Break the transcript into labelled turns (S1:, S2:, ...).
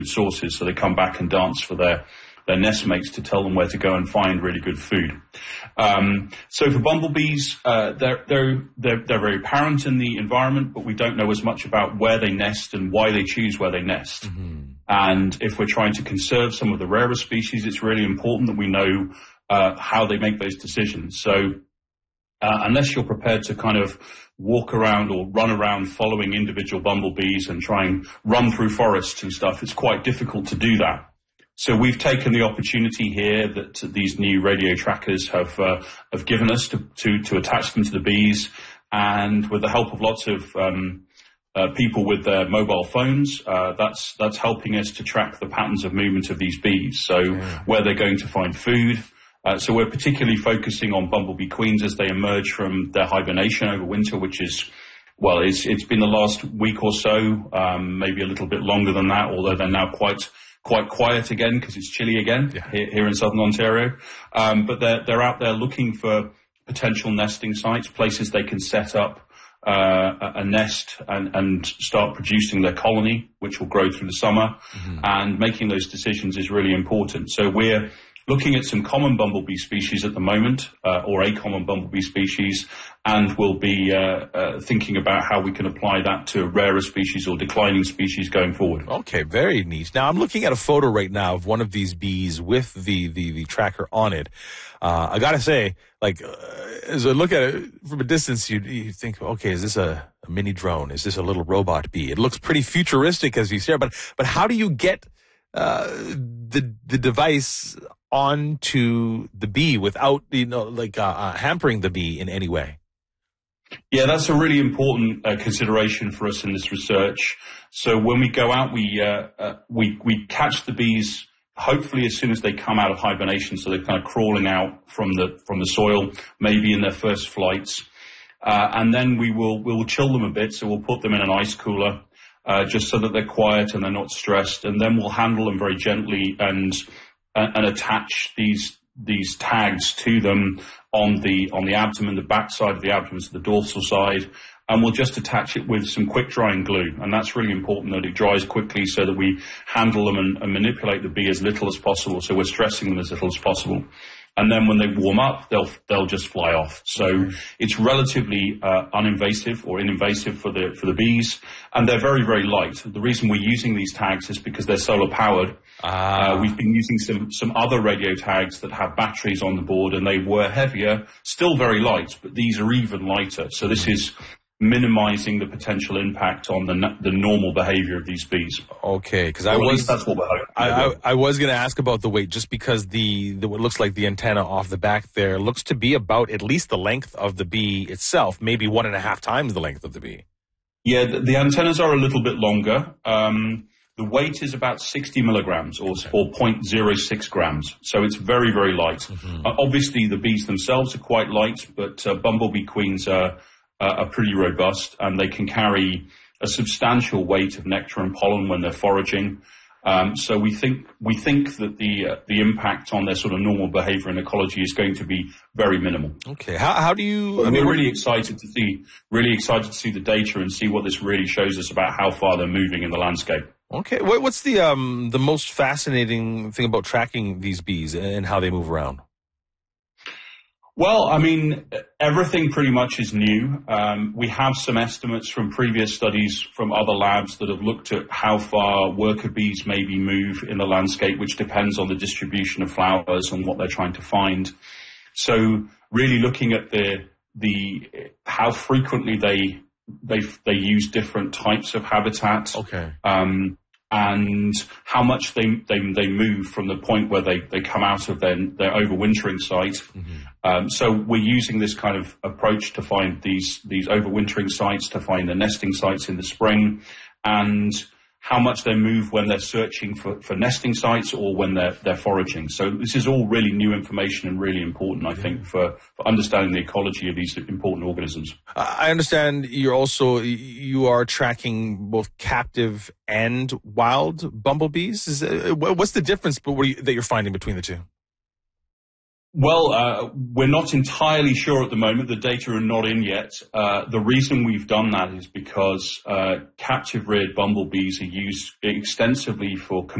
S1: sources, so they come back and dance for their nestmates to tell them where to go and find really good food. So for bumblebees, they're very apparent in the environment, but we don't know as much about where they nest and why they choose where they nest. Mm-hmm. And if we're trying to conserve some of the rarer species, it's really important that we know how they make those decisions. So unless you're prepared to kind of walk around or run around following individual bumblebees and try and run through forests and stuff, it's quite difficult to do that. So we've taken the opportunity here that these new radio trackers have given us to attach them to the bees, and with the help of lots of people with their mobile phones, that's helping us to track the patterns of movement of these bees. So where they're going to find food. So we're particularly focusing on bumblebee queens as they emerge from their hibernation over winter, which is, well, it's been the last week or so, maybe a little bit longer than that, although they're now quite quiet again because it's chilly again here in southern Ontario. But they're out there looking for potential nesting sites, places they can set up a nest and start producing their colony, which will grow through the summer. Mm-hmm. And making those decisions is really important. So we're looking at some common bumblebee species at the moment, or a common bumblebee species, and we'll be thinking about how we can apply that to rarer species or declining species going forward.
S2: Okay, very neat. Now, I'm looking at a photo right now of one of these bees with the tracker on it. I gotta say, as I look at it from a distance, you think, okay, is this a mini drone? Is this a little robot bee? It looks pretty futuristic as you say, but how do you get the device onto the bee without, hampering the bee in any way?
S1: Yeah, that's a really important consideration for us in this research. So when we go out, we catch the bees hopefully as soon as they come out of hibernation. So they're kind of crawling out from the soil, maybe in their first flights, and then we'll chill them a bit. So we'll put them in an ice cooler, just so that they're quiet and they're not stressed, and then we'll handle them very gently and attach these tags to them on the abdomen, the back side of the abdomen, so the dorsal side, and we'll just attach it with some quick drying glue. And that's really important that it dries quickly so that we handle them and manipulate the bee as little as possible. So we're stressing them as little as possible. And then when they warm up, they'll just fly off. So it's relatively uninvasive or ininvasive for the bees, and they're very, very light. The reason we're using these tags is because they're solar powered. We've been using some other radio tags that have batteries on the board, and they were heavier, still very light, but these are even lighter. So this is minimizing the potential impact on the normal behavior of these bees.
S2: Okay, because
S1: that's what we're hoping.
S2: I was going to ask about the weight, just because what looks like the antenna off the back there looks to be about at least the length of the bee itself, maybe 1.5 times the length of the bee.
S1: Yeah, the antennas are a little bit longer. The weight is about 60 milligrams or 0.06 grams. So it's very, very light. Mm-hmm. Obviously, the bees themselves are quite light, but bumblebee queens are pretty robust, and they can carry a substantial weight of nectar and pollen when they're foraging. So we think that the impact on their sort of normal behavior and ecology is going to be very minimal.
S2: Okay, how do you?
S1: We're really excited to see the data and see what this really shows us about how far they're moving in the landscape.
S2: Okay, what's the most fascinating thing about tracking these bees and how they move around?
S1: Well, I mean, everything pretty much is new. We have some estimates from previous studies from other labs that have looked at how far worker bees maybe move in the landscape, which depends on the distribution of flowers and what they're trying to find. So really looking at how frequently they use different types of habitat.
S2: Okay.
S1: And how much they move from the point where they come out of their overwintering site. Mm-hmm. So we're using this kind of approach to find these overwintering sites, to find the nesting sites in the spring, and how much they move when they're searching for nesting sites or when they're foraging. So this is all really new information and really important, I think, for understanding the ecology of these important organisms.
S2: I understand you are tracking both captive and wild bumblebees. What's the difference that you're finding between the two?
S1: Well, we're not entirely sure at the moment. The data are not in yet. The reason we've done that is because captive reared bumblebees are used extensively for